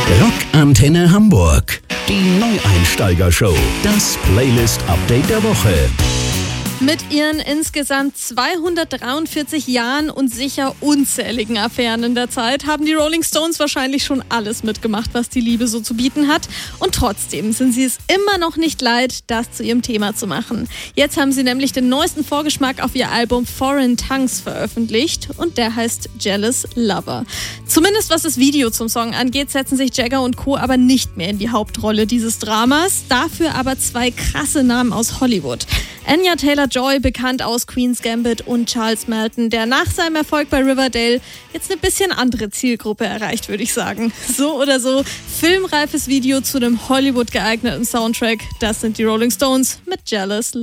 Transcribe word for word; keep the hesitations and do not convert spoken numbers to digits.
Rockantenne Hamburg. Die Neueinsteiger-Show. Das Playlist-Update der Woche. Mit ihren insgesamt zweihundertdreiundvierzig Jahren und sicher unzähligen Affären in der Zeit haben die Rolling Stones wahrscheinlich schon alles mitgemacht, was die Liebe so zu bieten hat. Und trotzdem sind sie es immer noch nicht leid, das zu ihrem Thema zu machen. Jetzt haben sie nämlich den neuesten Vorgeschmack auf ihr Album Foreign Tongues veröffentlicht und der heißt Jealous Lover. Zumindest was das Video zum Song angeht, setzen sich Jagger und Co. aber nicht mehr in die Hauptrolle dieses Dramas. Dafür aber zwei krasse Namen aus Hollywood. Anya Taylor-Joy, bekannt aus Queen's Gambit, und Charles Melton, der nach seinem Erfolg bei Riverdale jetzt eine bisschen andere Zielgruppe erreicht, würde ich sagen. So oder so, filmreifes Video zu einem Hollywood geeigneten Soundtrack. Das sind die Rolling Stones mit Jealous Lover.